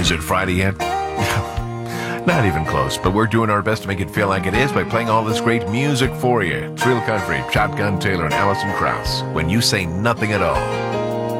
Is it Friday yet? Not even close, but we're doing our best to make it feel like it is by playing all this great music for you. It's Real Country, Shotgun Taylor, and Alison Krauss. When you say nothing at all.